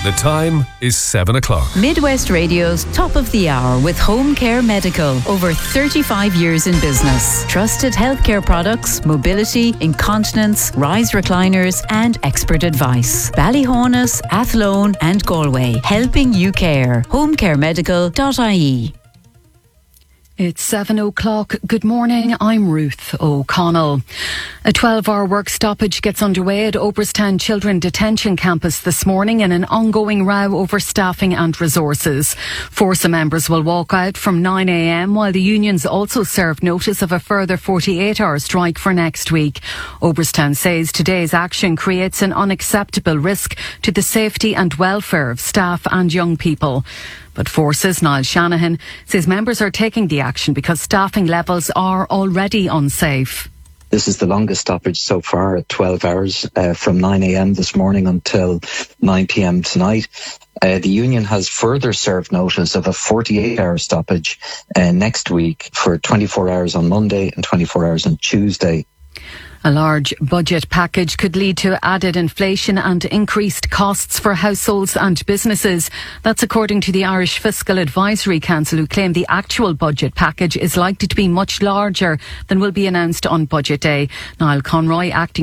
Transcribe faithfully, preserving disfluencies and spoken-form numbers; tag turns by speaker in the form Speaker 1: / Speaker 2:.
Speaker 1: The time is seven o'clock.
Speaker 2: Midwest Radio's Top of the Hour with Home Care Medical. Over thirty-five years in business. Trusted healthcare products, mobility, incontinence, rise recliners and expert advice. Ballyhonus, Athlone and Galway. Helping you care. home care medical dot I E.
Speaker 3: It's seven o'clock. Good morning, I'm Ruth O'Connell. A twelve-hour work stoppage gets underway at Oberstown Children Detention Campus this morning in an ongoing row over staffing and resources. Forsa members will walk out from nine a m while the unions also served notice of a further forty-eight hour strike for next week. Oberstown says today's action creates an unacceptable risk to the safety and welfare of staff and young people. But Force's Niall Shanahan says members are taking the action because staffing levels are already unsafe.
Speaker 4: This is the longest stoppage so far at twelve hours uh, from nine a m this morning until nine p m tonight. Uh, the union has further served notice of a forty-eight hour stoppage uh, next week for twenty-four hours on Monday and twenty-four hours on Tuesday.
Speaker 3: A large budget package could lead to added inflation and increased costs for households and businesses. That's according to the Irish Fiscal Advisory Council, who claim the actual budget package is likely to be much larger than will be announced on Budget Day. Niall Conroy, acting